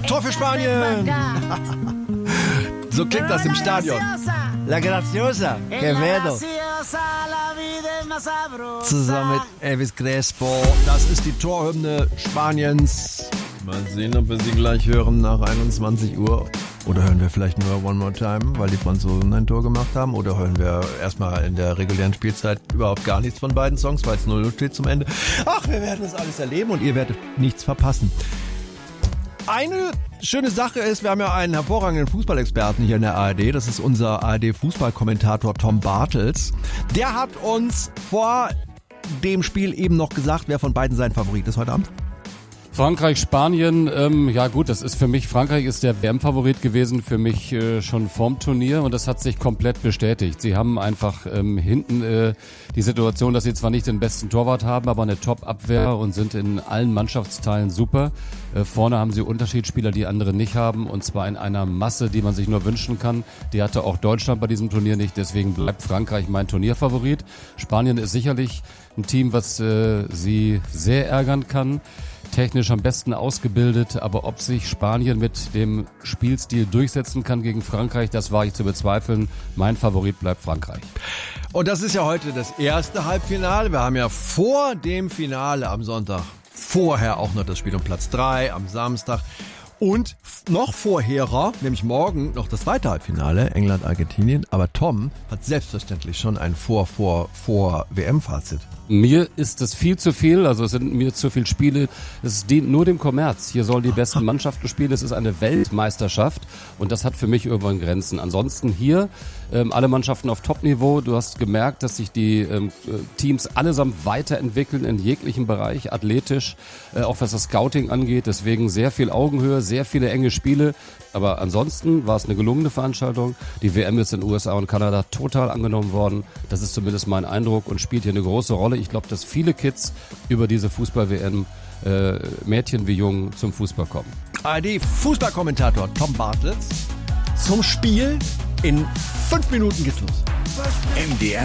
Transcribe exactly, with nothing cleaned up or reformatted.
Tor für Spanien! So klingt das im Stadion. La Graciosa, Quevedo. Zusammen mit Elvis Crespo. Das ist die Torhymne Spaniens. Mal sehen, ob wir sie gleich hören nach einundzwanzig Uhr. Oder hören wir vielleicht nur One More Time, weil die Franzosen ein Tor gemacht haben? Oder hören wir erstmal in der regulären Spielzeit überhaupt gar nichts von beiden Songs, weil es null null steht zum Ende? Ach, wir werden das alles erleben und ihr werdet nichts verpassen. Eine schöne Sache ist, wir haben ja einen hervorragenden Fußballexperten hier in der A R D. Das ist unser A R D-Fußballkommentator Tom Bartels. Der hat uns vor dem Spiel eben noch gesagt, wer von beiden sein Favorit ist heute Abend. Frankreich, Spanien, ähm, ja gut, das ist für mich, Frankreich ist der W M-Favorit gewesen, für mich äh, schon vorm Turnier und das hat sich komplett bestätigt. Sie haben einfach ähm, hinten äh, die Situation, dass sie zwar nicht den besten Torwart haben, aber eine Top-Abwehr und sind in allen Mannschaftsteilen super. Äh, vorne haben sie Unterschiedsspieler, die andere nicht haben und zwar in einer Masse, die man sich nur wünschen kann. Die hatte auch Deutschland bei diesem Turnier nicht, deswegen bleibt Frankreich mein Turnierfavorit. Spanien ist sicherlich ein Team, was äh, sie sehr ärgern kann. Technisch am besten ausgebildet, aber ob sich Spanien mit dem Spielstil durchsetzen kann gegen Frankreich, das war ich zu bezweifeln. Mein Favorit bleibt Frankreich. Und das ist ja heute das erste Halbfinale. Wir haben ja vor dem Finale am Sonntag vorher auch noch das Spiel um Platz drei am Samstag. Und noch vorherer, nämlich morgen, noch das zweite Halbfinale, England-Argentinien. Aber Tom hat selbstverständlich schon ein Vor-Vor-Vor-W M-Fazit. Mir ist es viel zu viel, also es sind mir zu viele Spiele. Es dient nur dem Kommerz. Hier sollen die besten Mannschaften spielen. Es ist eine Weltmeisterschaft und das hat für mich irgendwann Grenzen. Ansonsten hier ähm, alle Mannschaften auf Top-Niveau. Du hast gemerkt, dass sich die ähm, Teams allesamt weiterentwickeln in jeglichem Bereich, athletisch, äh, auch was das Scouting angeht. Deswegen sehr viel Augenhöhe, sehr viele enge Spiele. Aber ansonsten war es eine gelungene Veranstaltung. Die W M ist in den U S A und Kanada total angenommen worden. Das ist zumindest mein Eindruck und spielt hier eine große Rolle. Ich glaube, dass viele Kids über diese Fußball-W M, äh, Mädchen wie Jungen, zum Fußball kommen. A R D-Fußballkommentator Tom Bartels zum Spiel. In fünf Minuten geht's los. M D R